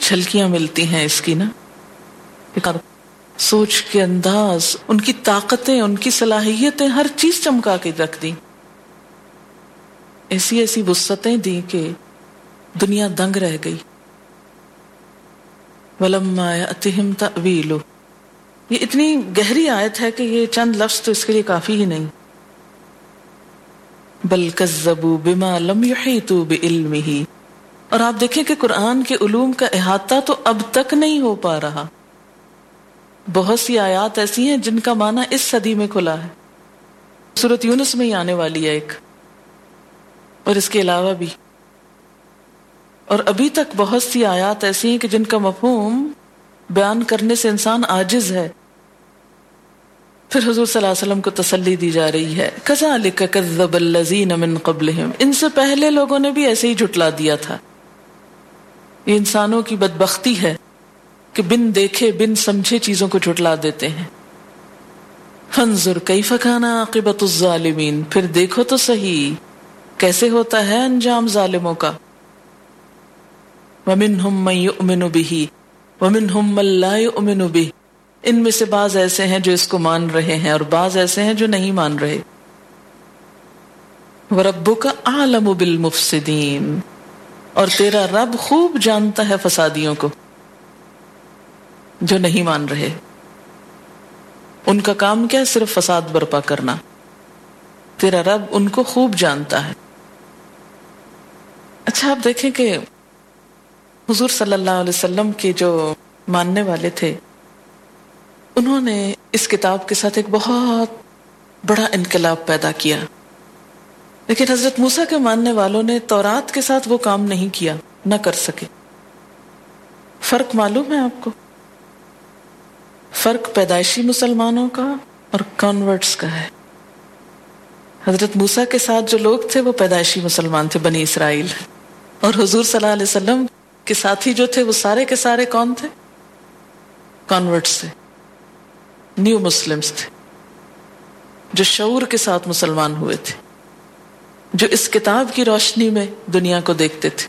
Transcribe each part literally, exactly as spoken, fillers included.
جھلکیاں ملتی ہیں اس کی نا، سوچ کے انداز، ان کی طاقتیں، ان کی صلاحیتیں، ہر چیز چمکا کے رکھ دی، ایسی ایسی وسعتیں دی کہ دنیا دنگ رہ گئی. وَلَمَّا يَأْتِهِمْ تَأْوِيلُهُ، یہ اتنی گہری آیت ہے کہ یہ چند لفظ تو اس کے لیے کافی ہی نہیں. بل کذبوا بما لم يحيطوا بعلمه، اور آپ دیکھیں کہ قرآن کے علوم کا احاطہ تو اب تک نہیں ہو پا رہا. بہت سی آیات ایسی ہیں جن کا معنی اس صدی میں کھلا ہے، سورۃ یونس میں ہی آنے والی ہے ایک، اور اس کے علاوہ بھی. اور ابھی تک بہت سی آیات ایسی ہیں کہ جن کا مفہوم بیان کرنے سے انسان عاجز ہے. پھر حضور صلی اللہ علیہ وسلم کو تسلی دی جا رہی ہے، کذالک کذب الذین من قبلہم، ان سے پہلے لوگوں نے بھی ایسے ہی جھٹلا دیا تھا. یہ انسانوں کی بدبختی ہے کہ بن دیکھے بن سمجھے چیزوں کو جھٹلا دیتے ہیں. فانظر کیف کان عاقبۃ الظالمین، پھر دیکھو تو صحیح کیسے ہوتا ہے انجام ظالموں کا. ومنہم من یؤمن بہ ومنہم من لا یؤمن بہ، ان میں سے بعض ایسے ہیں جو اس کو مان رہے ہیں اور بعض ایسے ہیں جو نہیں مان رہے. وَرَبُّكَ أَعْلَمُ بِالْمُفْسِدِينَ، اور تیرا رب خوب جانتا ہے فسادیوں کو جو نہیں مان رہے. ان کا کام کیا ہے؟ صرف فساد برپا کرنا. تیرا رب ان کو خوب جانتا ہے. اچھا آپ دیکھیں کہ حضور صلی اللہ علیہ وسلم کے جو ماننے والے تھے، انہوں نے اس کتاب کے ساتھ ایک بہت بڑا انقلاب پیدا کیا. لیکن حضرت موسیٰ کے ماننے والوں نے تورات کے ساتھ وہ کام نہیں کیا، نہ کر سکے. فرق معلوم ہے آپ کو؟ فرق پیدائشی مسلمانوں کا اور کنورٹس کا ہے. حضرت موسیٰ کے ساتھ جو لوگ تھے وہ پیدائشی مسلمان تھے، بنی اسرائیل، اور حضور صلی اللہ علیہ وسلم کے ساتھی جو تھے وہ سارے کے سارے کون تھے؟ کنورٹس تھے، نیو مسلمز تھے، جو شعور کے ساتھ مسلمان ہوئے تھے، جو اس کتاب کی روشنی میں دنیا کو دیکھتے تھے.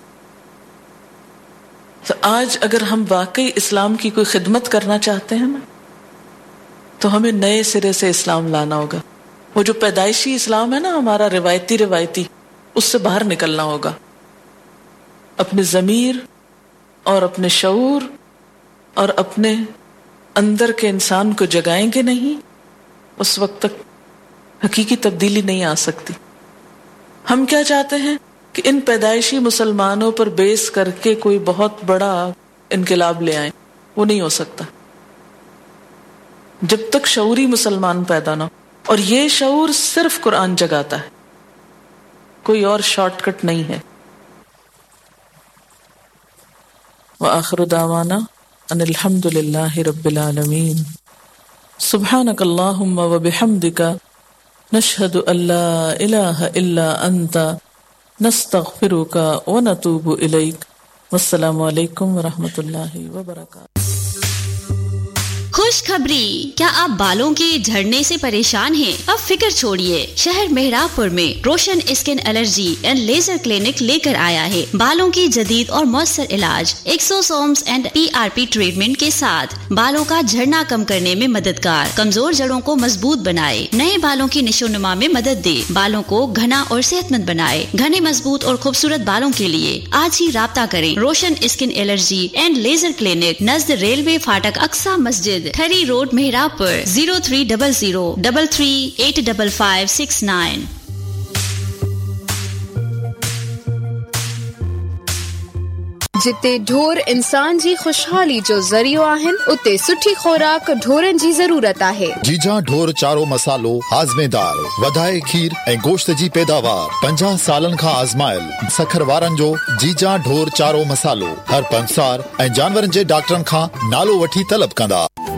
تو آج اگر ہم واقعی اسلام کی کوئی خدمت کرنا چاہتے ہیں نا، تو ہمیں نئے سرے سے اسلام لانا ہوگا. وہ جو پیدائشی اسلام ہے نا ہمارا، روایتی روایتی، اس سے باہر نکلنا ہوگا. اپنے ضمیر اور اپنے شعور اور اپنے اندر کے انسان کو جگائیں گے نہیں، اس وقت تک حقیقی تبدیلی نہیں آ سکتی. ہم کیا چاہتے ہیں کہ ان پیدائشی مسلمانوں پر بیس کر کے کوئی بہت بڑا انقلاب لے آئیں. وہ نہیں ہو سکتا جب تک شعوری مسلمان پیدا نہ ہو. اور یہ شعور صرف قرآن جگاتا ہے، کوئی اور شارٹ کٹ نہیں ہے. وآخر دعوانا ان الحمد للہ رب العالمین. سبحانک اللہم وبحمدک نشہد ان لا الہ الا انت نستغفرک ونتوب الیک. والسلام علیکم ورحمۃ اللہ وبرکاتہ. خوشخبری، کیا آپ بالوں کے جھڑنے سے پریشان ہیں؟ اب فکر چھوڑیے، شہر مہراب پور میں روشن skin allergy and laser clinic لے کر آیا ہے بالوں کی جدید اور مؤثر علاج ایکسوسومز and P R P treatment کے ساتھ. بالوں کا جھڑنا کم کرنے میں مددگار، کمزور جڑوں کو مضبوط بنائے، نئے بالوں کی نشو نما میں مدد دے، بالوں کو گھنا اور صحت مند بنائے. گھنے مضبوط اور خوبصورت بالوں کے لیے آج ہی رابطہ کریں. روشن skin allergy and laser clinic, نزد railway فاٹک، Aqsa Masjid, three road, مہراب per. Zero three double zero double three eight double five six nine. जिते ढोर इंसान जी खुशहाली जो ज़रियो आहिनि, उते सुठी खुराक ढोरनि जी ज़रूरत आहे. जीजा ढोर चारो मसालो हाज़मेदार, वधाए खीर ऐं गोश्त जी पैदावार. पंजाह सालनि खां आज़माइल सखर वारनि जो जीजा ढोर चारो मसालो हर पंसार ऐं जानवरनि जे डॉक्टरनि खां नालो वठी तलब कंदा.